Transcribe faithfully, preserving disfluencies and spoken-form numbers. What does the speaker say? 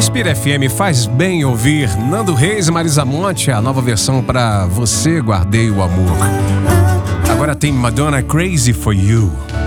Inspira F M, faz bem ouvir Nando Reis e Marisa Monte, a nova versão para Você Guardei o Amor. Agora tem Madonna, Crazy for You.